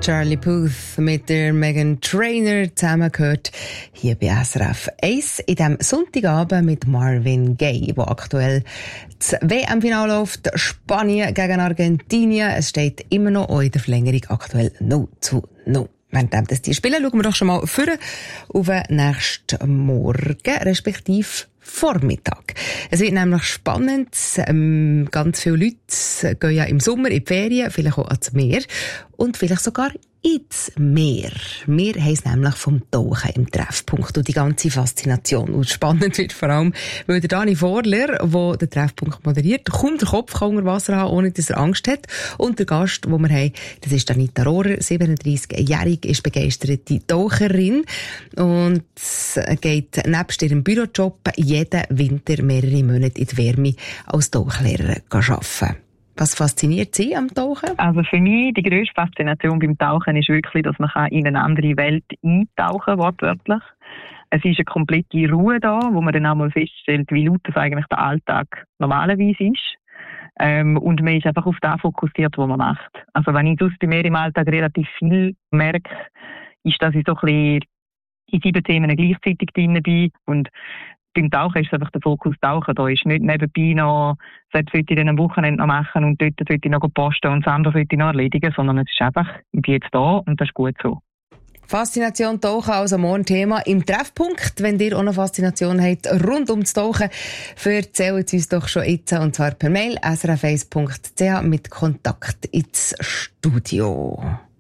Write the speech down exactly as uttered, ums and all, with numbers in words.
Charlie Puth mit der Meghan Trainor zusammengehört hier bei S R F eins in diesem Sonntagabend mit Marvin Gaye, wo aktuell das W M-Finale läuft. Spanien gegen Argentinien. Es steht immer noch auch in der Verlängerung aktuell null zu null. Während das die spielen, schauen wir doch schon mal vor auf den nächsten Morgen, respektive Vormittag. Es wird nämlich spannend. Ähm, ganz viele Leute gehen ja im Sommer in die Ferien, vielleicht auch ans Meer und vielleicht sogar ins Meer. Wir haben es nämlich vom Tauchen im Treffpunkt und die ganze Faszination. Und spannend wird vor allem, weil der Dani Vorler, der den Treffpunkt moderiert, kaum den Kopf kann unter Wasser haben, ohne dass er Angst hat. Und der Gast, den wir haben, das ist Anita Rohrer, siebenunddreißigjährig, ist begeisterte Taucherin und geht nebst ihrem Bürojob jeden Winter mehrere Monate in die Wärme als Tauchlehrerin arbeiten. Was fasziniert Sie am Tauchen? Also für mich die grösste Faszination beim Tauchen ist wirklich, dass man in eine andere Welt eintauchen kann, wortwörtlich. Es ist eine komplette Ruhe da, wo man dann auch mal feststellt, wie laut das eigentlich der Alltag normalerweise ist. Ähm, und man ist einfach auf das fokussiert, was man macht. Also wenn ich sonst bei mir im Alltag relativ viel merke, ist, dass ich so ein bisschen in sieben Themen gleichzeitig drin bin. Und beim Tauchen ist es einfach der Fokus Tauchen. Da ist nicht nebenbei noch, das sollte ich dann am Wochenende noch machen und dort sollte ich noch posten und das andere sollte ich noch erledigen, sondern es ist einfach, ich bin jetzt da und das ist gut so. Faszination Tauchen, also morgen Thema im Treffpunkt. Wenn ihr auch noch Faszination habt rund um das Tauchen, erzählt es uns doch schon jetzt, und zwar per Mail s r f eins punkt c h mit Kontakt ins Studio.